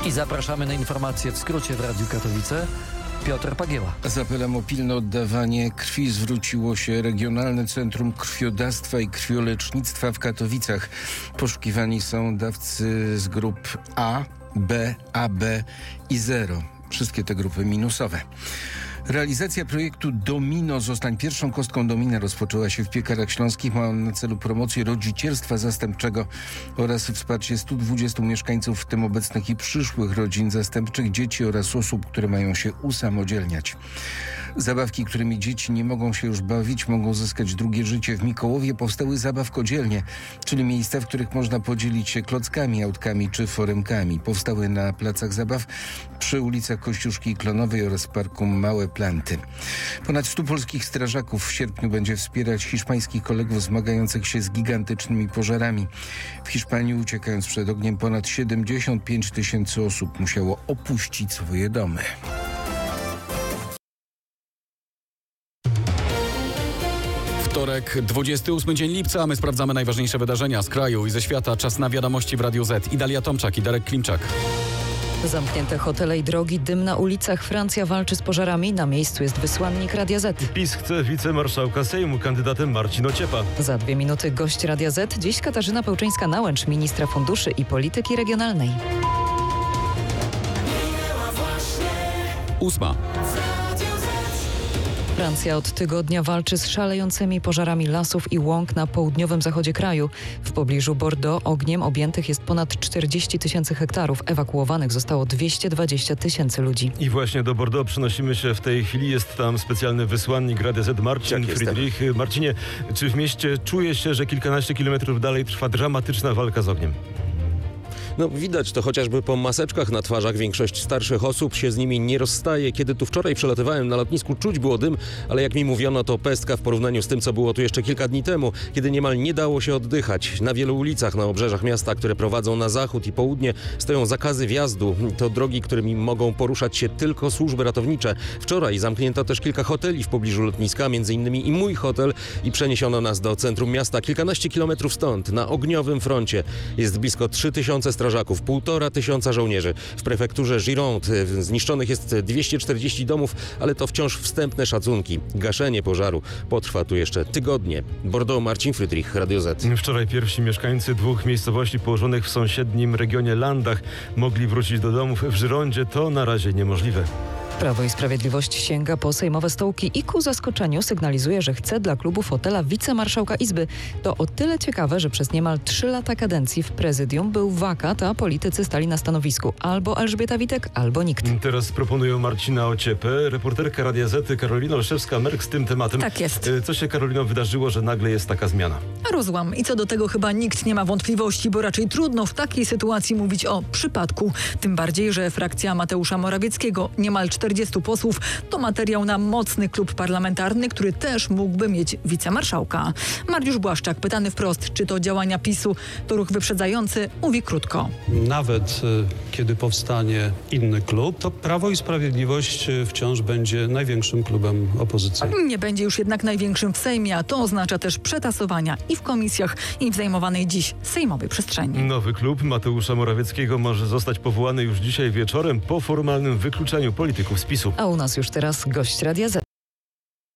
I zapraszamy na informacje w skrócie w Radiu Katowice. Piotr Pagieła. Z apelem o pilne oddawanie krwi zwróciło się Regionalne Centrum Krwiodawstwa i Krwiolecznictwa w Katowicach. Poszukiwani są dawcy z grup A, B, AB i 0. Wszystkie te grupy minusowe. Realizacja projektu Domino Zostań pierwszą kostką domina rozpoczęła się w Piekarach Śląskich. Ma on na celu promocję rodzicielstwa zastępczego oraz wsparcie 120 mieszkańców, w tym obecnych i przyszłych rodzin zastępczych, dzieci oraz osób, które mają się usamodzielniać. Zabawki, którymi dzieci nie mogą się już bawić, mogą zyskać drugie życie. W Mikołowie powstały zabawkodzielnie, czyli miejsca, w których można podzielić się klockami, autkami czy foremkami. Powstały na placach zabaw przy ulicach Kościuszki i Klonowej oraz parku Małe Planty. Ponad 100 polskich strażaków w sierpniu będzie wspierać hiszpańskich kolegów zmagających się z gigantycznymi pożarami. W Hiszpanii, uciekając przed ogniem, ponad 75 000 osób musiało opuścić swoje domy. Wtorek, 28 dzień lipca, a my sprawdzamy najważniejsze wydarzenia z kraju i ze świata. Czas na wiadomości w Radiu Z. Dalia Tomczak i Darek Klimczak. Zamknięte hotele i drogi, dym na ulicach. Francja walczy z pożarami. Na miejscu jest wysłannik Radia Z. PiS chce wicemarszałka Sejmu kandydatem Marcin Ociepa. Za 2 minuty gość Radia Z. Dziś Katarzyna Pełczyńska-Nałęcz, ministra funduszy i polityki regionalnej. 8. Francja od tygodnia walczy z szalejącymi pożarami lasów i łąk na południowym zachodzie kraju. W pobliżu Bordeaux ogniem objętych jest ponad 40 000 hektarów. Ewakuowanych zostało 220 000 ludzi. I właśnie do Bordeaux przenosimy się w tej chwili. Jest tam specjalny wysłannik Radia Z Marcin Friedrich. Marcinie, czy w mieście czuje się, że kilkanaście kilometrów dalej trwa dramatyczna walka z ogniem? No widać to chociażby po maseczkach na twarzach. Większość starszych osób się z nimi nie rozstaje. Kiedy tu wczoraj przelatywałem na lotnisku, czuć było dym, ale jak mi mówiono, to pestka w porównaniu z tym, co było tu jeszcze kilka dni temu, kiedy niemal nie dało się oddychać. Na wielu ulicach na obrzeżach miasta, które prowadzą na zachód i południe, stoją zakazy wjazdu. To drogi, którymi mogą poruszać się tylko służby ratownicze. Wczoraj zamknięto też kilka hoteli w pobliżu lotniska, m.in. i mój hotel, i przeniesiono nas do centrum miasta. Kilkanaście kilometrów stąd, na ogniowym froncie, jest blisko 3000 strażaków, 1500 żołnierzy. W prefekturze Gironde zniszczonych jest 240 domów, ale to wciąż wstępne szacunki. Gaszenie pożaru potrwa tu jeszcze tygodnie. Bordeaux, Marcin Friedrich, Radio Z. Wczoraj pierwsi mieszkańcy 2 miejscowości położonych w sąsiednim regionie Landach mogli wrócić do domów. W Girondzie to na razie niemożliwe. Prawo i Sprawiedliwość sięga po sejmowe stołki i ku zaskoczeniu sygnalizuje, że chce dla klubu fotela wicemarszałka Izby. To o tyle ciekawe, że przez niemal 3 lata kadencji w prezydium był wakat, a politycy stali na stanowisku albo Elżbieta Witek, albo nikt. Teraz proponują Marcina Ociepę. Reporterka Radia Z Karolina Olszewska-Merk z tym tematem. Tak jest. Co się, Karolino, wydarzyło, że nagle jest taka zmiana? Rozłam. I co do tego chyba nikt nie ma wątpliwości, bo raczej trudno w takiej sytuacji mówić o przypadku. Tym bardziej, że frakcja Mateusza Morawieckiego, niemal 40 posłów, to materiał na mocny klub parlamentarny, który też mógłby mieć wicemarszałka. Mariusz Błaszczak, pytany wprost, czy to działania PiS-u to ruch wyprzedzający, mówi krótko. Nawet kiedy powstanie inny klub, to Prawo i Sprawiedliwość wciąż będzie największym klubem opozycji. Nie będzie już jednak największym w Sejmie, a to oznacza też przetasowania i w komisjach, i w zajmowanej dziś sejmowej przestrzeni. Nowy klub Mateusza Morawieckiego może zostać powołany już dzisiaj wieczorem po formalnym wykluczeniu polityków z PiS-u. A u nas już teraz gość Radia Z.